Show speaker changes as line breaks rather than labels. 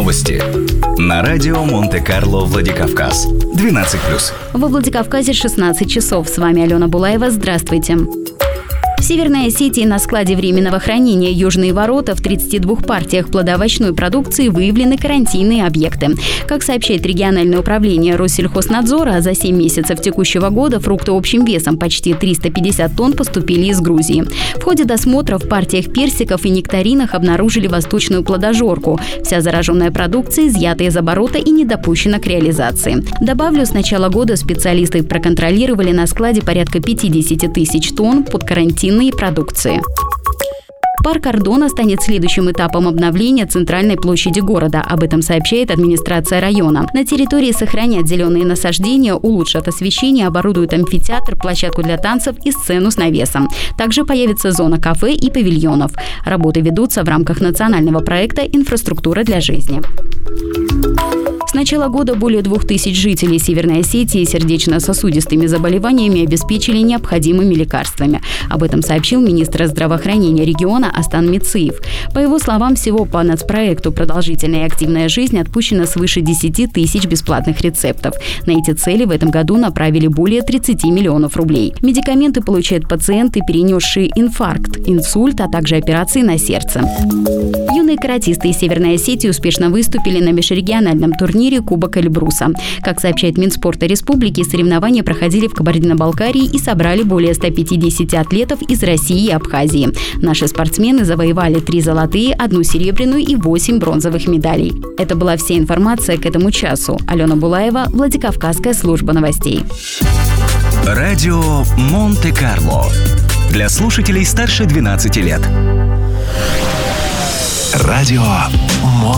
Новости. На радио Монте-Карло, Владикавказ. 12+.
Во Владикавказе 16 часов. С вами Алена Булаева. Здравствуйте. В Северной Осетии на складе временного хранения «Южные ворота» в 32 партиях плодоовощной продукции выявлены карантинные объекты. Как сообщает региональное управление Россельхознадзора, за 7 месяцев текущего года фрукты общим весом почти 350 тонн поступили из Грузии. В ходе досмотра в партиях персиков и нектаринах обнаружили восточную плодожорку. Вся зараженная продукция изъята из оборота и не допущена к реализации. Добавлю, с начала года специалисты проконтролировали на складе порядка 50 тысяч тонн под карантинной продукции. Парк Ардона станет следующим этапом обновления центральной площади города. Об этом сообщает администрация района. На территории сохранят зеленые насаждения, улучшат освещение, оборудуют амфитеатр, площадку для танцев и сцену с навесом. Также появится зона кафе и павильонов. Работы ведутся в рамках национального проекта «Инфраструктура для жизни». С начала года более 2000 жителей Северной Осетии сердечно-сосудистыми заболеваниями обеспечили необходимыми лекарствами. Об этом сообщил министр здравоохранения региона Астан Мициев. По его словам, всего по нацпроекту «Продолжительная и активная жизнь» отпущено свыше 10 тысяч бесплатных рецептов. На эти цели в этом году направили более 30 миллионов рублей. Медикаменты получают пациенты, перенесшие инфаркт, инсульт, а также операции на сердце. Юные каратисты из Северной Осетии успешно выступили на межрегиональном турнире Кубок Эльбруса. Как сообщает Минспорта Республики, соревнования проходили в Кабардино-Балкарии и собрали более 150 атлетов из России и Абхазии. Наши спортсмены завоевали 3 золотые, 1 серебряную и 8 бронзовых медалей. Это была вся информация к этому часу. Алена Булаева, Владикавказская служба новостей.
Радио Монте-Карло. Для слушателей старше 12 лет. Радио